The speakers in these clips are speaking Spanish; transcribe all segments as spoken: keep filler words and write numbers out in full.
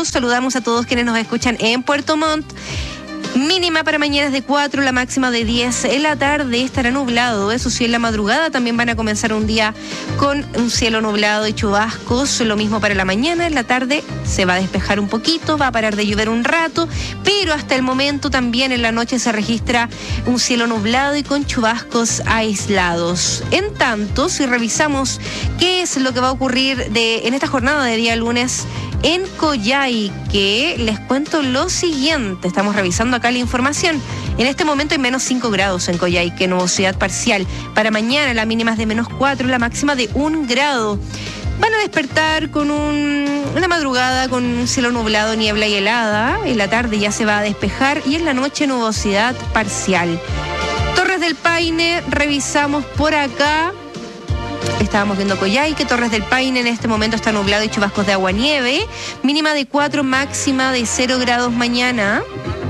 Montt. Saludamos a todos quienes nos escuchan en Puerto Montt. Mínima para mañana es de cuatro, la máxima de diez. En la tarde estará nublado, eso sí, en la madrugada también van a comenzar un día con un cielo nublado y chubascos. Lo mismo para la mañana, en la tarde se va a despejar un poquito, va a parar de llover un rato, pero hasta el momento también en la noche se registra un cielo nublado y con chubascos aislados. En tanto, si revisamos qué es lo que va a ocurrir de, en esta jornada de día lunes en Coyhaique, les cuento lo siguiente. Estamos revisando acá la información. En este momento hay menos cinco grados en Coyhaique, nubosidad parcial. Para mañana la mínima es de menos cuatro, la máxima de un grado. Van a despertar con un, una madrugada con un cielo nublado, niebla y helada. En la tarde ya se va a despejar y en la noche nubosidad parcial. Torres del Paine, revisamos por acá. Estábamos viendo Coyhaique, Torres del Paine en este momento está nublado y chubascos de agua-nieve. Mínima de cuatro, máxima de cero grados mañana.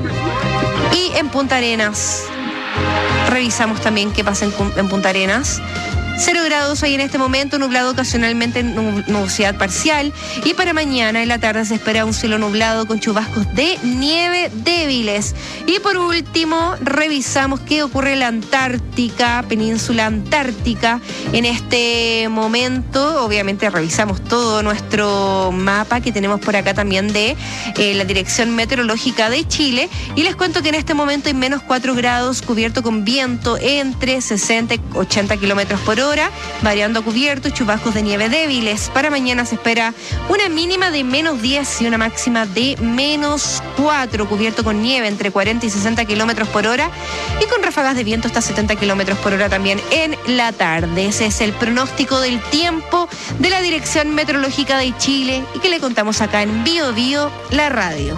Y en Punta Arenas, revisamos también qué pasa en, en Punta Arenas. Cero grados hay en este momento, nublado ocasionalmente, nubosidad parcial. Y para mañana en la tarde se espera un cielo nublado con chubascos de nieve débiles. Y por último, revisamos qué ocurre en la Antártica, península antártica. En este momento, obviamente, revisamos todo nuestro mapa que tenemos por acá también de eh, la Dirección Meteorológica de Chile. Y les cuento que en este momento hay menos cuatro grados, cubierto con viento entre sesenta y ochenta kilómetros por hora. Hora, variando a cubierto, chubascos de nieve débiles. Para mañana se espera una mínima de menos diez y una máxima de menos cuatro, cubierto con nieve entre cuarenta y sesenta kilómetros por hora y con ráfagas de viento hasta setenta kilómetros por hora también en la tarde. Ese es el pronóstico del tiempo de la Dirección Meteorológica de Chile y que le contamos acá en Bio Bio, la radio.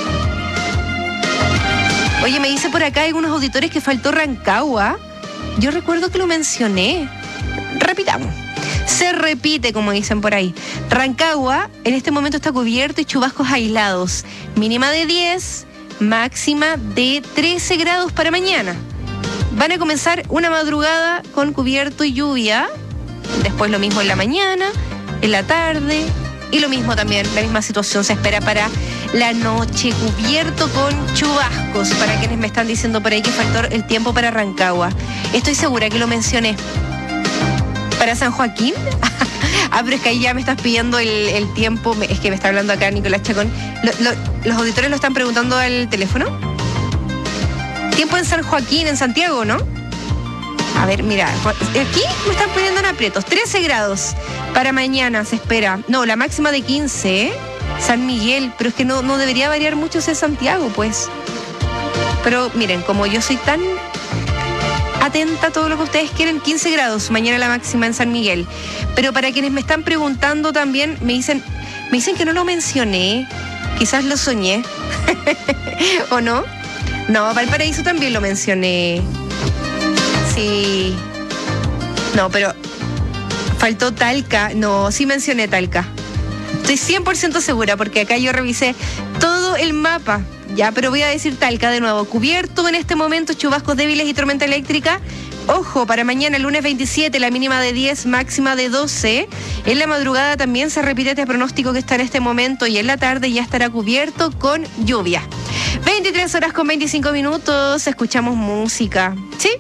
Oye, me dice por acá algunos auditores que faltó Rancagua. Yo recuerdo que lo mencioné. Repitamos. Se repite, como dicen por ahí. Rancagua en este momento está cubierto y chubascos aislados. Mínima de diez, máxima de trece grados para mañana. Van a comenzar una madrugada con cubierto y lluvia. Después lo mismo en la mañana, en la tarde. Y lo mismo también, la misma situación se espera para la noche, cubierto con chubascos. Para quienes me están diciendo por ahí que faltó el tiempo para Rancagua. Estoy segura que lo mencioné. ¿Para San Joaquín? Ah, pero es que ahí ya me estás pidiendo el, el tiempo. Es que me está hablando acá Nicolás Chacón. Lo, lo, ¿Los auditores lo están preguntando al teléfono? Tiempo en San Joaquín, en Santiago, ¿no? A ver, mira, aquí me están poniendo en aprietos. trece grados para mañana se espera. No, la máxima de quince, ¿eh? San Miguel, pero es que no, no debería variar mucho ese Santiago, pues. Pero miren, como yo soy tan atenta a todo lo que ustedes quieren, quince grados, mañana la máxima en San Miguel. Pero para quienes me están preguntando también, me dicen, me dicen que no lo mencioné, quizás lo soñé, ¿o no? No, Valparaíso también lo mencioné. Sí. No, pero faltó Talca, no, sí mencioné Talca. Estoy cien por ciento segura porque acá yo revisé todo el mapa. Ya, pero voy a decir Talca de nuevo. Cubierto en este momento, chubascos débiles y tormenta eléctrica. Ojo, para mañana, lunes veintisiete, la mínima de diez, máxima de doce. En la madrugada también se repite este pronóstico que está en este momento y en la tarde ya estará cubierto con lluvia. veintitrés horas con veinticinco minutos, escuchamos música. ¿Sí?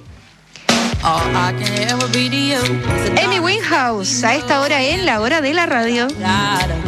Amy Winehouse, a esta hora en la hora de la radio.